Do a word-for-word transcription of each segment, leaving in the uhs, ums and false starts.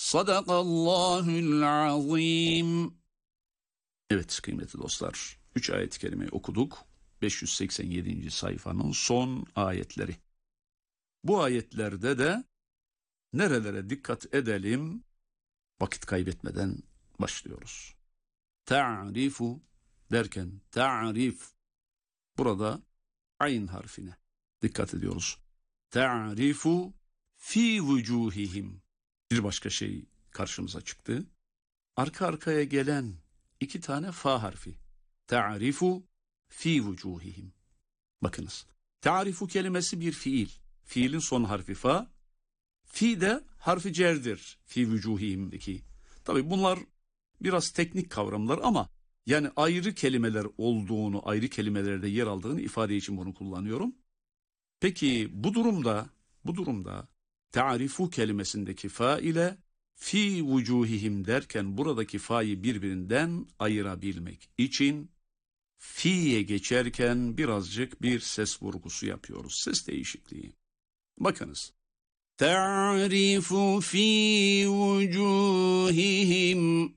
Sadakallahul azim. Evet kıymetli dostlar, üç ayet-i kerimeyi okuduk. beş yüz seksen yedinci sayfanın son ayetleri. Bu ayetlerde de nerelere dikkat edelim? Vakit kaybetmeden başlıyoruz. Ta'rifu derken ta'rif, burada ayn harfine dikkat ediyoruz. Ta'rifu fi vucuhihim. Bir başka şey karşımıza çıktı. Arka arkaya gelen iki tane fa harfi. Ta'rifu fi vucuhihim. Bakınız. Ta'rifu kelimesi bir fiil. Fiilin son harfi fa. Fi de harfi cerdir. Fi vucuhihim'deki. Tabii bunlar biraz teknik kavramlar ama yani ayrı kelimeler olduğunu, ayrı kelimelerde yer aldığını ifade için bunu kullanıyorum. Peki bu durumda, bu durumda ta'rifu kelimesindeki fa ile fi vucuhihim derken buradaki fa'yı birbirinden ayırabilmek için fi'ye geçerken birazcık bir ses vurgusu yapıyoruz. Ses değişikliği. Bakınız. Ta'rifu fi vucuhihim.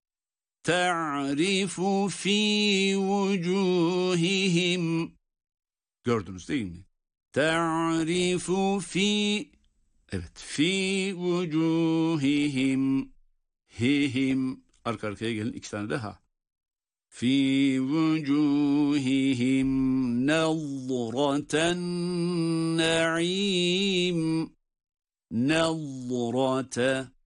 Ta'rifu fi vucuhihim. Gördünüz değil mi? Ta'rifu fi, evet, fi vucuhihim, hihim, arka arkaya gelin iki tane daha. Fi vucuhihim nazraten na'im, nazrate,